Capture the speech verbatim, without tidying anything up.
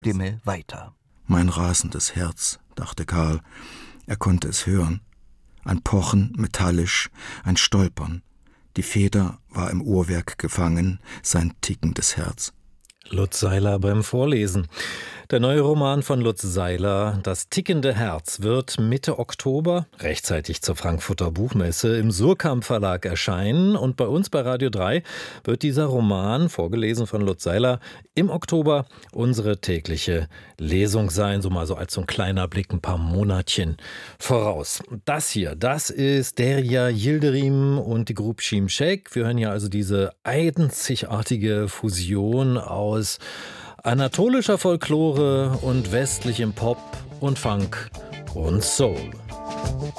Stimme weiter. Mein rasendes Herz, dachte Karl. Er konnte es hören. Ein Pochen, metallisch, ein Stolpern. Die Feder war im Uhrwerk gefangen, sein tickendes Herz. Lutz Seiler beim Vorlesen. Der neue Roman von Lutz Seiler, Das tickende Herz, wird Mitte Oktober, rechtzeitig zur Frankfurter Buchmesse, im Surkamp Verlag erscheinen. Und bei uns bei Radio drei wird dieser Roman, vorgelesen von Lutz Seiler, im Oktober unsere tägliche Lesung sein. So mal so als so ein kleiner Blick, ein paar Monatchen voraus. Das hier, das ist Derya Yildirim und die Grup Şimşek. Wir hören hier also diese einzigartige Fusion aus anatolischer Folklore und westlichem Pop und Funk und Soul.